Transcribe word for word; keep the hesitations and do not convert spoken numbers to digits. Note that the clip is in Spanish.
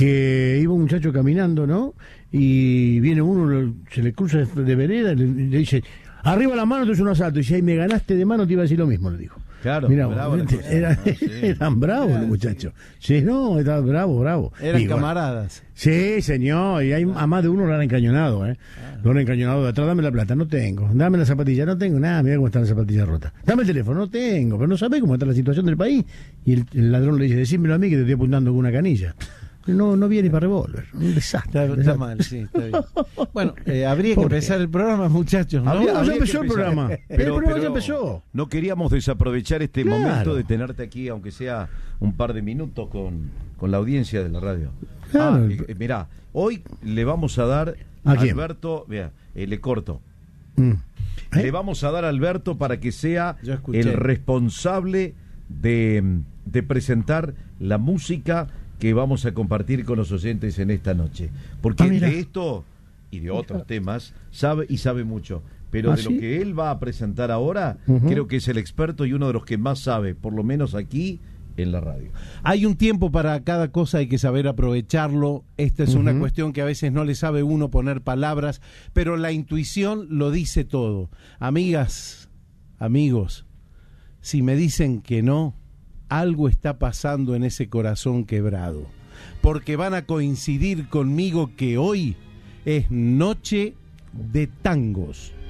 que iba un muchacho caminando, ¿no? Y viene uno, se le cruza de vereda, le, le dice, arriba la mano, tú es un asalto. Y si ahí me ganaste de mano, te iba a decir lo mismo, le dijo. Claro, mirá, bravo vos, era, no, sí. eran bravos Era, los muchachos. Sí, no, estaban bravos, bravos. Eran Y, bueno, camaradas. sí, señor, y hay, a más de uno lo han encañonado, ¿eh? Lo han encañonado de atrás, dame la plata, no tengo. Dame la zapatilla, no tengo nada, mira cómo están las zapatillas rotas. Dame el teléfono, no tengo, pero no sabés cómo está la situación del país. Y el, el ladrón le dice, decímelo a mí que te estoy apuntando con una canilla. No, no viene para revólver. Un desastre. Está, está mal, sí, está bien. Bueno, eh, habría que empezar el programa, muchachos, ¿no? Habría, Habría ya empezó que el empezar. programa. Pero, el programa pero ya empezó. No queríamos desaprovechar este Claro. momento de tenerte aquí, aunque sea un par de minutos con, con la audiencia de la radio. Claro. Ah, eh, mirá, hoy le vamos a dar ¿A a quién? Alberto, vea, eh, le corto. Mm. ¿Eh? Le vamos a dar a Alberto para que sea Yo escuché. el responsable de, de presentar la música que vamos a compartir con los oyentes en esta noche. Porque Ah, mira. de esto y de otros temas sabe y sabe mucho. Pero ¿Ah, de sí? lo que él va a presentar ahora, Ujú. creo que es el experto y uno de los que más sabe, por lo menos aquí en la radio. Hay un tiempo para cada cosa, hay que saber aprovecharlo. Esta es una Ujú. cuestión que a veces no le sabe uno poner palabras, pero la intuición lo dice todo. Amigas, amigos, si me dicen que no, algo está pasando en ese corazón quebrado, porque van a coincidir conmigo que hoy es noche de tangos.